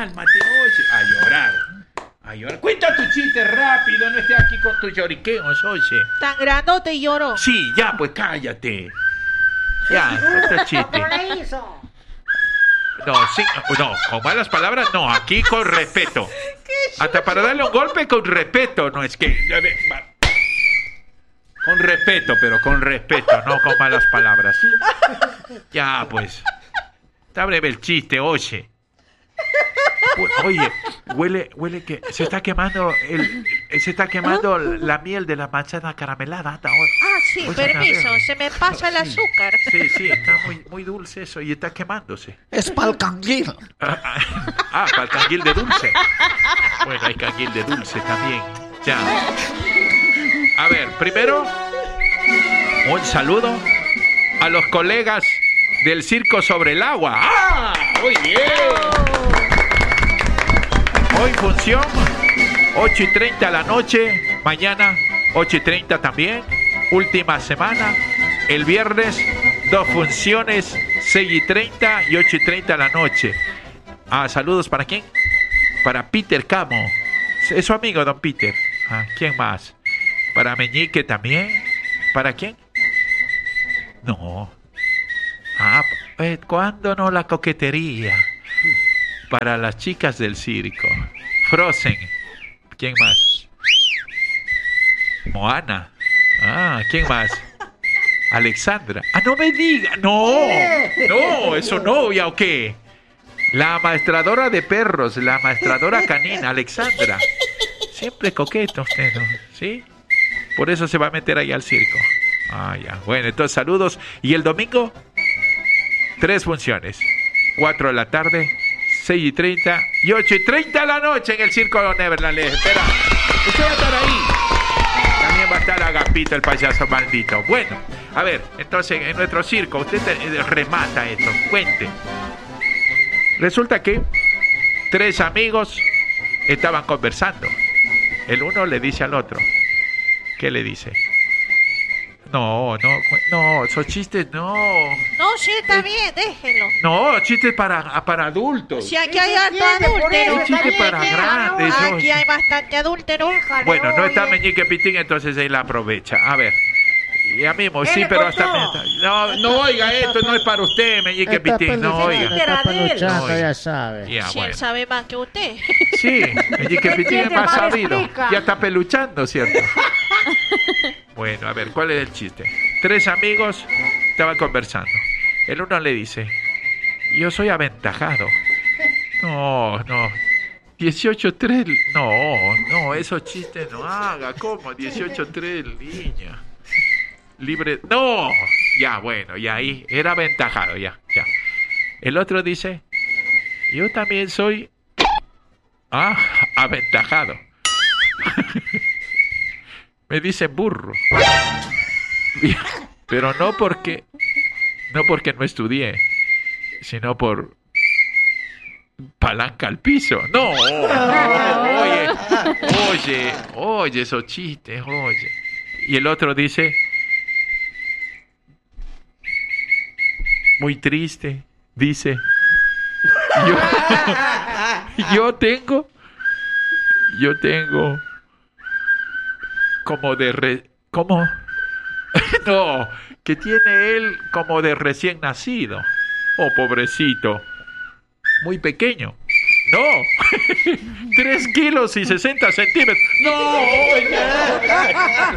cálmate, oye. A llorar. Cuenta tu chiste rápido, no estés aquí con tus lloriqueos, oye. Tan grandote lloró. Sí, ya, pues cállate. Ya, cuenta chiste. ¿Cómo le hizo? No, sí, no, con malas palabras, no, aquí con respeto. Hasta para darle un golpe con respeto, no es que... Con respeto, pero con respeto, no con malas palabras. Ya, pues. Está breve el chiste, oye. Oye, huele que se está quemando la miel de la manzana caramelada. Ah, sí, Oye, permiso, a ver. se me pasa el azúcar. Sí, está muy dulce eso y está quemándose. Es pa'l canguil. Para el canguil de dulce. Bueno, hay canguil de dulce también. Ya. A ver, primero, un saludo a los colegas del Circo sobre el Agua. ¡Ah! ¡Muy bien! Hoy función, 8:30 de la noche. Mañana, 8:30 también. Última semana. El viernes, 2 funciones, 6:30 y 8:30 de la noche. Saludos para quién? Para Peter Camo. Es su amigo, don Peter. ¿Quién más? Para Meñique también. ¿Para quién? No. ¿Cuándo no la coquetería? Para las chicas del circo. Frozen. ¿Quién más? Moana. ¿Quién más? Alexandra. No me diga. No, ¿es su novia o qué? La amaestradora de perros, la amaestradora canina, Alexandra. Siempre coqueto usted, ¿no? ¿Sí? Por eso se va a meter ahí al circo. Ya. Bueno, entonces saludos. ¿Y el domingo? 3 funciones. 4 de la tarde, 6:30 y 8:30 de la noche en el Circo Neverland. Les espera. Usted va a estar ahí. También va a estar Agapito, el payaso maldito. Bueno, a ver, entonces en nuestro circo, usted remata esto. Cuente. Resulta que 3 amigos estaban conversando. El uno le dice al otro. ¿Qué le dice? No, esos chistes no. No, sí, está bien, déjelo. No, chistes para adultos. Si aquí hay harto adúltero. Es chiste para grandes. Aquí hay bastante adúltero. Bueno, no está Meñique Pitín, entonces él la aprovecha. A ver. Ya mismo, sí, pero hasta... No, oiga, esto no es para usted, Meñique Pitín, no, oiga. Está peluchando, No, ya sabe. Ya, Si él bueno. sabe más que usted. Sí, Meñique Pitín es más mal sabido. explica. Ya está peluchando, ¿cierto? Bueno, a ver, ¿cuál es el chiste? 3 amigos estaban conversando. El uno le dice, yo soy aventajado. No. 18-3, no, esos chistes no haga. ¿Cómo? 18-3, niña. Libre. No. Ya, bueno, ya ahí era aventajado, ya. El otro dice, yo también soy aventajado. Me dicen burro. Pero no porque no estudié, sino por palanca al piso. No, oye, esos chistes, oye. Y el otro dice, muy triste, dice, yo tengo como de ¿cómo? No, que tiene él como de recién nacido. Oh, pobrecito. Muy pequeño. No. 3 kilos y 60 centímetros. No, oye.